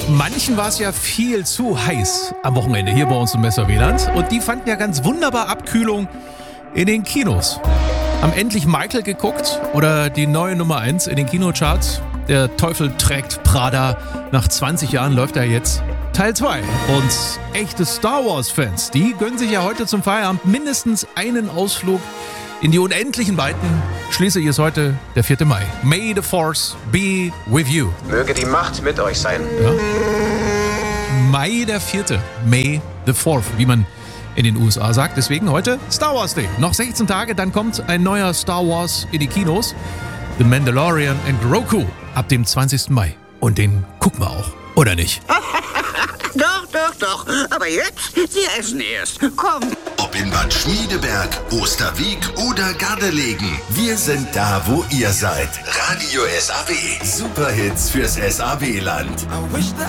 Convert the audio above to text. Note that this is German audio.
Manchen war es ja viel zu heiß am Wochenende hier bei uns im Messer-Wieland. Und die fanden ja ganz wunderbar Abkühlung in den Kinos. Haben endlich Michael geguckt oder die neue Nummer 1 in den Kinocharts? Der Teufel trägt Prada. Nach 20 Jahren läuft er jetzt Teil 2. Und echte Star Wars-Fans, die gönnen sich ja heute zum Feierabend mindestens einen Ausflug in die unendlichen Weiten. Schließlich ist heute der 4. Mai. May the Force be with you. Möge die Macht mit euch sein. Ja. Mai der 4. May the 4th, wie man in den USA sagt. Deswegen heute Star Wars Day. Noch 16 Tage, dann kommt ein neuer Star Wars in die Kinos. The Mandalorian and Grogu ab dem 20. Mai. Und den gucken wir auch, oder nicht? Doch. Aber jetzt, Sie essen erst. Komm. Ob in Bad Schmiedeberg, Osterwieck oder Gardelegen. Wir sind da, wo ihr seid. Radio SAW. Superhits fürs SAW-Land.